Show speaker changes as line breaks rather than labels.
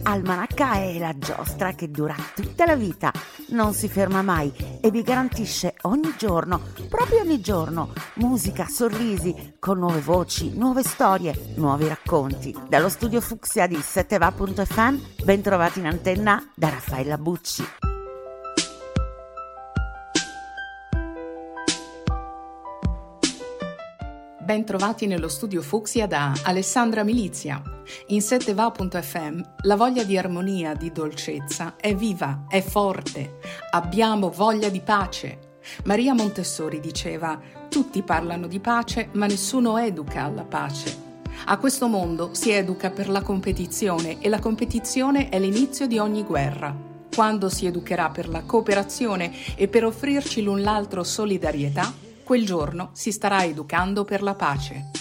Almanacca è la giostra che dura tutta la vita, non si ferma mai e vi garantisce ogni giorno, proprio ogni giorno, musica, sorrisi, con nuove voci, nuove storie, nuovi racconti. Dallo studio Fucsia di Setteva.fm, ben trovati in antenna da Raffaella Bucci.
Ben trovati nello studio Fucsia da Alessandra Milizia. In Setteva.fm la voglia di armonia, di dolcezza è viva, è forte. Abbiamo voglia di pace. Maria Montessori diceva: tutti parlano di pace, ma nessuno educa alla pace. A questo mondo si educa per la competizione e la competizione è l'inizio di ogni guerra. Quando si educherà per la cooperazione e per offrirci l'un l'altro solidarietà, quel giorno si starà educando per la pace.